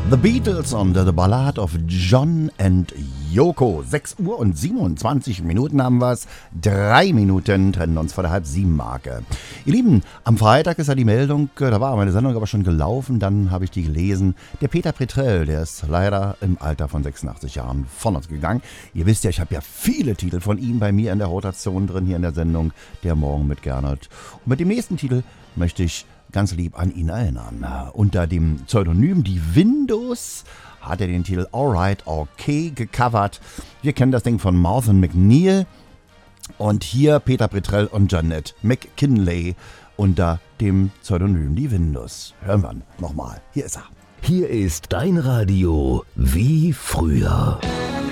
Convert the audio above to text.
The Beatles und The Ballad of John and Yoko. 6 Uhr und 27 Minuten haben wir es. 3 Minuten trennen uns vor der Halb-7-Marke. Ihr Lieben, am Freitag ist ja die Meldung, da war meine Sendung aber schon gelaufen, dann habe ich die gelesen. Der Peter Petrell, der ist leider im Alter von 86 Jahren von uns gegangen. Ihr wisst ja, ich habe ja viele Titel von ihm bei mir in der Rotation drin, hier in der Sendung, der Morgen mit Gernot. Und mit dem nächsten Titel möchte ich ganz lieb an ihn erinnern. Unter dem Pseudonym Die Windows hat er den Titel Alright Okay gecovert. Wir kennen das Ding von Martha McNeil. Und hier Peter Petrell und Janet McKinley unter dem Pseudonym Die Windows. Hören wir nochmal. Hier ist er. Hier ist dein Radio wie früher.